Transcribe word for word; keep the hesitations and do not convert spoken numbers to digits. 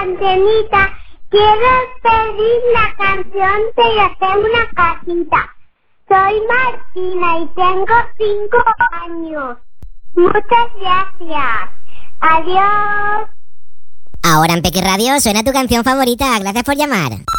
antenita. Quiero pedir la canción de hacer una casita. Soy Martina y tengo cinco años. Muchas gracias. Adiós. Ahora en Peque Radio suena tu canción favorita. Gracias por llamar.